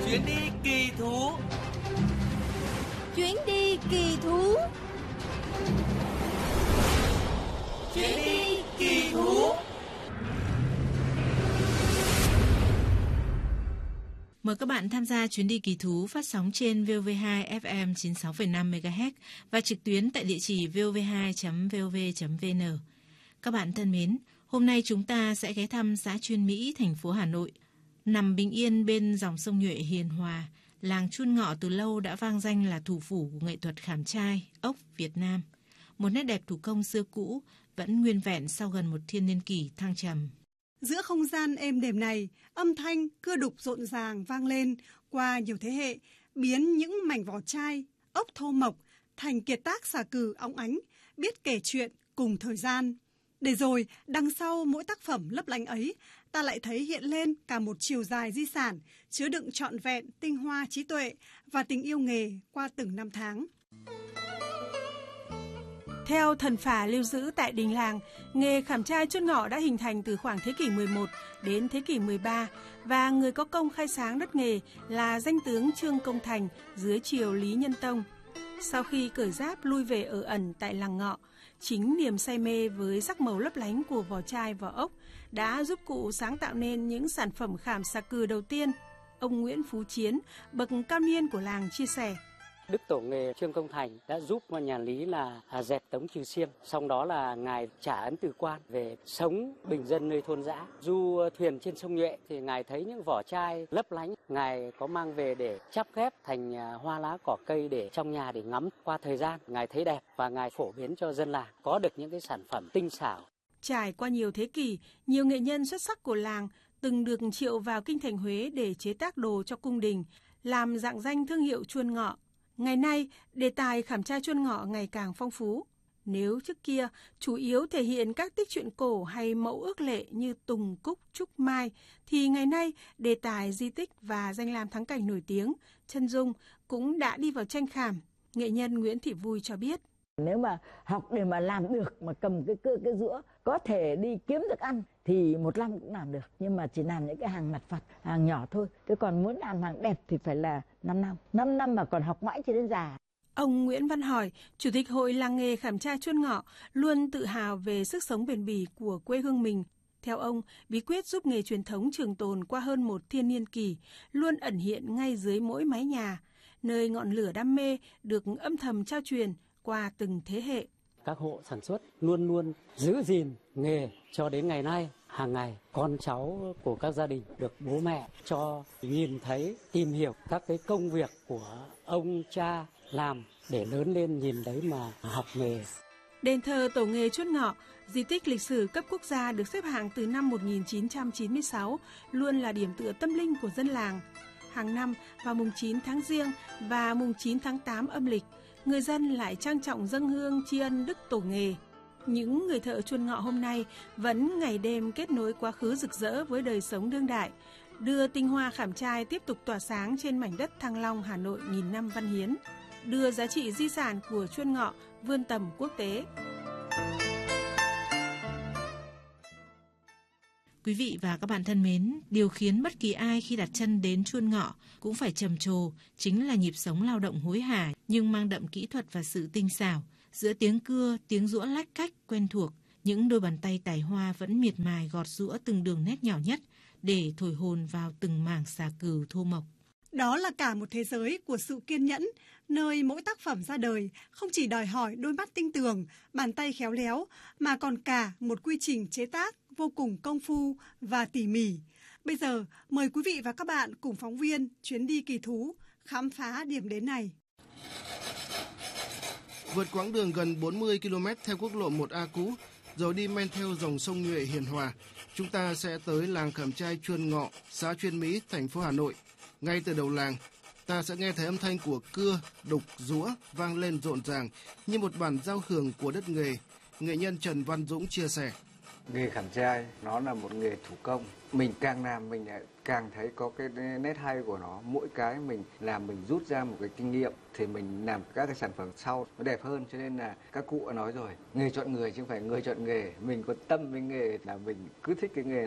Chuyến đi kỳ thú. Chuyến đi kỳ thú. Chuyến đi kỳ thú. Mời các bạn tham gia chuyến đi kỳ thú phát sóng trên VOV2 FM 96,5 MHz và trực tuyến tại địa chỉ vov2.vov.vn. Các bạn thân mến, hôm nay chúng ta sẽ ghé thăm xã Chuyên Mỹ, thành phố Hà Nội. Nằm bình yên bên dòng sông Nhuệ hiền hòa, làng Chuôn Ngọ từ lâu đã vang danh là thủ phủ của nghệ thuật khảm trai, ốc Việt Nam. Một nét đẹp thủ công xưa cũ vẫn nguyên vẹn sau gần một thiên niên kỷ thăng trầm. Giữa không gian êm đềm này, âm thanh cưa đục rộn ràng vang lên qua nhiều thế hệ, biến những mảnh vỏ chai, ốc thô mộc thành kiệt tác xà cừ óng ánh, biết kể chuyện cùng thời gian. Để rồi, đằng sau mỗi tác phẩm lấp lánh ấy, ta lại thấy hiện lên cả một chiều dài di sản, chứa đựng trọn vẹn tinh hoa trí tuệ và tình yêu nghề qua từng năm tháng. Theo thần phả lưu giữ tại đình làng, nghề khảm trai Chuôn Ngọ đã hình thành từ khoảng thế kỷ 11 đến thế kỷ 13 và người có công khai sáng đất nghề là danh tướng Trương Công Thành dưới triều Lý Nhân Tông. Sau khi cởi giáp lui về ở ẩn tại làng Ngọ, chính niềm say mê với sắc màu lấp lánh của vỏ chai vỏ ốc đã giúp cụ sáng tạo nên những sản phẩm khảm xà cừ đầu tiên. Ông Nguyễn Phú Chiến, bậc cao niên của làng chia sẻ. Đức tổ nghề Trương Công Thành đã giúp nhà Lý là dẹp Tống trừ Xiêm, xong đó là ngài trả ấn từ quan về sống bình dân nơi thôn dã. Du thuyền trên sông Nhuệ thì ngài thấy những vỏ chai lấp lánh, ngài có mang về để chắp ghép thành hoa lá cỏ cây để trong nhà để ngắm. Qua thời gian ngài thấy đẹp và ngài phổ biến cho dân làng có được những cái sản phẩm tinh xảo. Trải qua nhiều thế kỷ, nhiều nghệ nhân xuất sắc của làng từng được triệu vào kinh thành Huế để chế tác đồ cho cung đình, làm rạng danh thương hiệu Chuôn Ngọ. Ngày nay, đề tài khảm trai Chuôn Ngọ ngày càng phong phú. Nếu trước kia chủ yếu thể hiện các tích truyện cổ hay mẫu ước lệ như Tùng, Cúc, Trúc, Mai, thì ngày nay đề tài di tích và danh lam thắng cảnh nổi tiếng, chân dung cũng đã đi vào tranh khảm. Nghệ nhân Nguyễn Thị Vui cho biết. Nếu mà học để mà làm được, mà cầm cái cưa cái rũa, có thể đi kiếm được ăn thì một năm cũng làm được. Nhưng mà chỉ làm những cái hàng lặt vặt, hàng nhỏ thôi. Chứ còn muốn làm hàng đẹp thì phải là 5 năm. 5 năm mà còn học mãi cho đến già. Ông Nguyễn Văn Hỏi, Chủ tịch Hội làng nghề khảm trai Chuôn Ngọ, luôn tự hào về sức sống bền bỉ của quê hương mình. Theo ông, bí quyết giúp nghề truyền thống trường tồn qua hơn một thiên niên kỷ luôn ẩn hiện ngay dưới mỗi mái nhà, nơi ngọn lửa đam mê được âm thầm trao truyền qua từng thế hệ. Các hộ sản xuất luôn luôn giữ gìn nghề cho đến ngày nay. Hàng ngày con cháu của các gia đình được bố mẹ cho nhìn thấy, tìm hiểu các cái công việc của ông cha làm để lớn lên nhìn đấy mà học nghề. Đền thờ Tổ nghề Chuôn Ngọ, di tích lịch sử cấp quốc gia được xếp hạng từ năm 1996, luôn là điểm tựa tâm linh của dân làng. Hàng năm vào mùng 9 tháng Giêng và mùng 9 tháng 8 âm lịch, người dân lại trang trọng dâng hương tri ân Đức Tổ nghề. Những người thợ Chuôn Ngọ hôm nay vẫn ngày đêm kết nối quá khứ rực rỡ với đời sống đương đại, đưa tinh hoa khảm trai tiếp tục tỏa sáng trên mảnh đất Thăng Long, Hà Nội nghìn năm văn hiến, đưa giá trị di sản của Chuôn Ngọ vươn tầm quốc tế. Quý vị và các bạn thân mến, điều khiến bất kỳ ai khi đặt chân đến Chuôn Ngọ cũng phải trầm trồ chính là nhịp sống lao động hối hả nhưng mang đậm kỹ thuật và sự tinh xảo. Giữa tiếng cưa, tiếng giũa lách cách quen thuộc, những đôi bàn tay tài hoa vẫn miệt mài gọt giũa từng đường nét nhỏ nhất để thổi hồn vào từng mảng xà cừ thô mộc. Đó là cả một thế giới của sự kiên nhẫn, nơi mỗi tác phẩm ra đời không chỉ đòi hỏi đôi mắt tinh tường, bàn tay khéo léo, mà còn cả một quy trình chế tác vô cùng công phu và tỉ mỉ. Bây giờ, mời quý vị và các bạn cùng phóng viên chuyến đi kỳ thú khám phá điểm đến này. Vượt quãng đường gần 40 km theo quốc lộ 1A cũ, rồi đi men theo dòng sông Nhuệ hiền hòa, chúng ta sẽ tới làng khảm trai Chuôn Ngọ, xã Chuyên Mỹ, thành phố Hà Nội. Ngay từ đầu làng, ta sẽ nghe thấy âm thanh của cưa, đục, giũa vang lên rộn ràng như một bản giao hưởng của đất nghề. Nghệ nhân Trần Văn Dũng chia sẻ. Nghề khảm trai nó là một nghề thủ công. Mình càng làm mình càng thấy có cái nét hay của nó. Mỗi cái mình làm mình rút ra một cái kinh nghiệm thì mình làm các cái sản phẩm sau nó đẹp hơn. Cho nên là các cụ đã nói rồi, nghề chọn người chứ không phải người chọn nghề. Mình có tâm với nghề là mình cứ thích cái nghề này.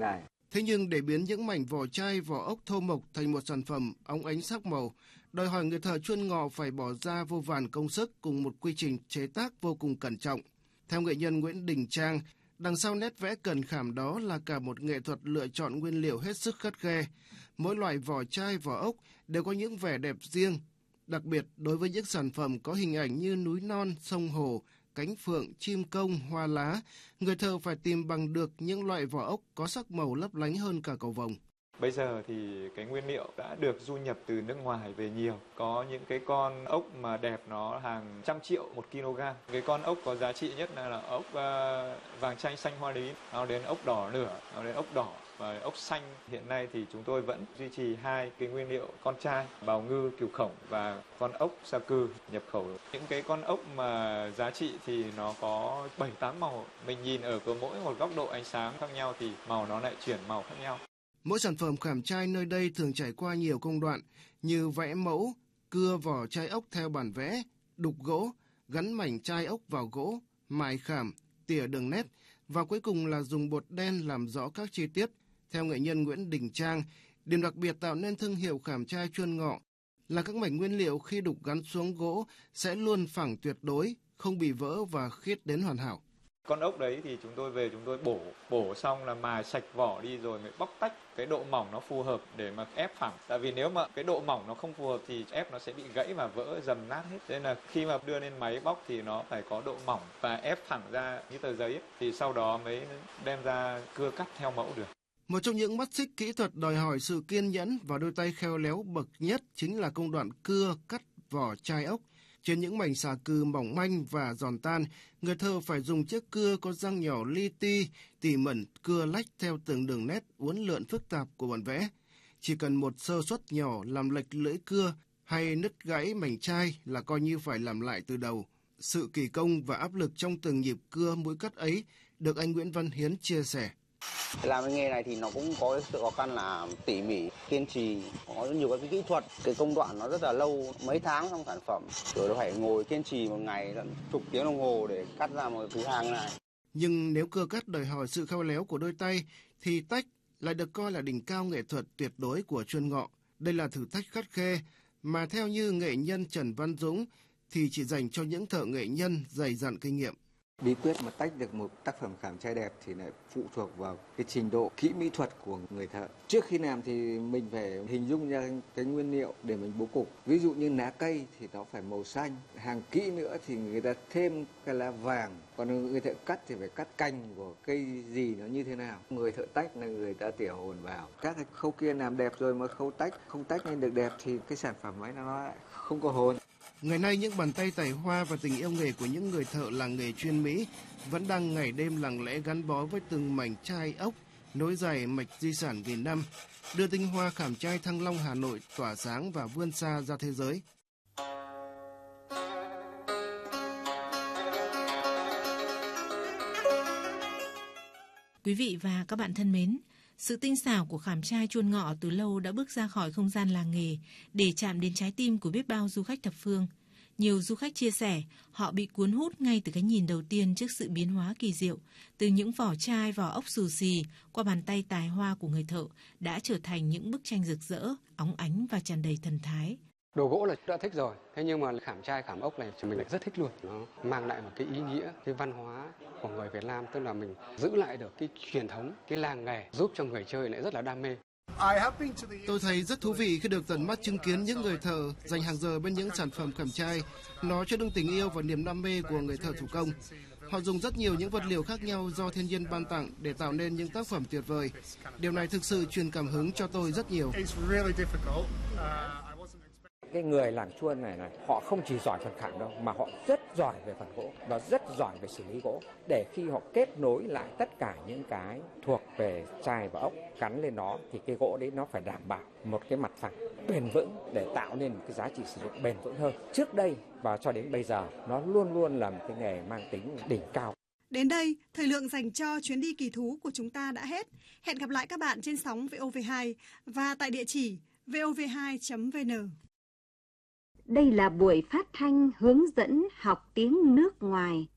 Thế nhưng để biến những mảnh vỏ chai, vỏ ốc thô mộc thành một sản phẩm óng ánh sắc màu, đòi hỏi người thợ chuôn ngọ phải bỏ ra vô vàn công sức cùng một quy trình chế tác vô cùng cẩn trọng. Theo nghệ nhân Nguyễn Đình Trang, đằng sau nét vẽ cần khảm đó là cả một nghệ thuật lựa chọn nguyên liệu hết sức khắt khe. Mỗi loại vỏ chai, vỏ ốc đều có những vẻ đẹp riêng. Đặc biệt đối với những sản phẩm có hình ảnh như núi non, sông hồ, cánh phượng, chim công, hoa lá, người thợ phải tìm bằng được những loại vỏ ốc có sắc màu lấp lánh hơn cả cầu vồng. Bây giờ thì cái nguyên liệu đã được du nhập từ nước ngoài về nhiều. Có những cái con ốc mà đẹp nó hàng trăm triệu 1 kg. Cái con ốc có giá trị nhất là ốc vàng chanh xanh hoa lý, nó đến ốc đỏ lửa, nó đến ốc đỏ và ốc xanh. Hiện nay thì chúng tôi vẫn duy trì 2 cái nguyên liệu con trai, bào ngư, cừu khổng và con ốc sa cừ nhập khẩu. Những cái con ốc mà giá trị thì nó có 7-8 màu. Mình nhìn ở mỗi một góc độ ánh sáng khác nhau thì màu nó lại chuyển màu khác nhau. Mỗi sản phẩm khảm chai nơi đây thường trải qua nhiều công đoạn như vẽ mẫu, cưa vỏ chai ốc theo bản vẽ, đục gỗ, gắn mảnh chai ốc vào gỗ, mài khảm, tỉa đường nét và cuối cùng là dùng bột đen làm rõ các chi tiết. Theo nghệ nhân Nguyễn Đình Trang, điểm đặc biệt tạo nên thương hiệu khảm chai Chuôn Ngọ là các mảnh nguyên liệu khi đục gắn xuống gỗ sẽ luôn phẳng tuyệt đối, không bị vỡ và khiết đến hoàn hảo. Con ốc đấy thì chúng tôi về chúng tôi bổ xong là mài sạch vỏ đi rồi mới bóc tách cái độ mỏng nó phù hợp để mà ép phẳng. Tại vì nếu mà cái độ mỏng nó không phù hợp thì ép nó sẽ bị gãy và vỡ dầm nát hết. Nên là khi mà đưa lên máy bóc thì nó phải có độ mỏng và ép thẳng ra như tờ giấy ấy, thì sau đó mới đem ra cưa cắt theo mẫu được. Một trong những mắt xích kỹ thuật đòi hỏi sự kiên nhẫn và đôi tay khéo léo bậc nhất chính là công đoạn cưa cắt vỏ chai ốc. Trên những mảnh xà cừ mỏng manh và giòn tan, người thợ phải dùng chiếc cưa có răng nhỏ li ti, tỉ mẩn cưa lách theo từng đường nét uốn lượn phức tạp của bản vẽ. Chỉ cần một sơ suất nhỏ làm lệch lưỡi cưa hay nứt gãy mảnh chai là coi như phải làm lại từ đầu. Sự kỳ công và áp lực trong từng nhịp cưa mũi cắt ấy được anh Nguyễn Văn Hiến chia sẻ. Làm cái nghề này thì nó cũng có sự khó khăn là tỉ mỉ, kiên trì, có nhiều cái kỹ thuật, cái công đoạn nó rất là lâu, mấy tháng trong sản phẩm, rồi nó phải ngồi kiên trì một ngày chục tiếng đồng hồ để cắt ra một thứ hàng này. Nhưng nếu cưa cắt đòi hỏi sự khéo léo của đôi tay thì tách lại được coi là đỉnh cao nghệ thuật tuyệt đối của Chuôn Ngọ. Đây là thử thách khắt khe mà theo như nghệ nhân Trần Văn Dũng thì chỉ dành cho những thợ nghệ nhân dày dặn kinh nghiệm. Bí quyết mà tách được một tác phẩm khảm chai đẹp thì lại phụ thuộc vào cái trình độ kỹ mỹ thuật của người thợ. Trước khi làm thì mình phải hình dung ra cái nguyên liệu để mình bố cục. Ví dụ như lá cây thì nó phải màu xanh, hàng kỹ nữa thì người ta thêm cái lá vàng. Còn người thợ cắt thì phải cắt cành của cây gì nó như thế nào. Người thợ tách là người ta tỉa hồn vào. Các cái khâu kia làm đẹp rồi mà khâu tách không tách nên được đẹp thì cái sản phẩm ấy nó lại không có hồn. Ngày nay những bàn tay tài hoa và tình yêu nghề của những người thợ làng nghề chuyên Mỹ vẫn đang ngày đêm lặng lẽ gắn bó với từng mảnh chai ốc, nối dài mạch di sản nghìn năm, đưa tinh hoa khảm chai Thăng Long Hà Nội tỏa sáng và vươn xa ra thế giới. Quý vị và các bạn thân mến, sự tinh xảo của khảm chai Chuôn Ngọ từ lâu đã bước ra khỏi không gian làng nghề để chạm đến trái tim của biết bao du khách thập phương. Nhiều du khách chia sẻ họ bị cuốn hút ngay từ cái nhìn đầu tiên trước sự biến hóa kỳ diệu, từ những vỏ chai, vỏ ốc xù xì qua bàn tay tài hoa của người thợ đã trở thành những bức tranh rực rỡ, óng ánh và tràn đầy thần thái. Đồ gỗ là đã thích rồi, thế nhưng mà khảm chai, khảm ốc này thì mình lại rất thích luôn. Nó mang lại một cái ý nghĩa, cái văn hóa của người Việt Nam, tức là mình giữ lại được cái truyền thống, cái làng nghề, giúp cho người chơi lại rất là đam mê. Tôi thấy rất thú vị khi được tận mắt chứng kiến những người thợ dành hàng giờ bên những sản phẩm khảm chai. Nó cho đựng tình yêu và niềm đam mê của người thợ thủ công. Họ dùng rất nhiều những vật liệu khác nhau do thiên nhiên ban tặng để tạo nên những tác phẩm tuyệt vời. Điều này thực sự truyền cảm hứng cho tôi rất nhiều. Cái người làng Chuôn này họ không chỉ giỏi phần khảm đâu mà họ rất giỏi về phần gỗ và rất giỏi về xử lý gỗ, để khi họ kết nối lại tất cả những cái thuộc về chai và ốc gắn lên nó thì cái gỗ đấy nó phải đảm bảo một cái mặt phẳng bền vững để tạo nên một cái giá trị sử dụng bền vững hơn. Trước đây và cho đến bây giờ nó luôn luôn là một cái nghề mang tính đỉnh cao. Đến đây, thời lượng dành cho chuyến đi kỳ thú của chúng ta đã hết. Hẹn gặp lại các bạn trên sóng VOV2 và tại địa chỉ vov2.vn. Đây là buổi phát thanh hướng dẫn học tiếng nước ngoài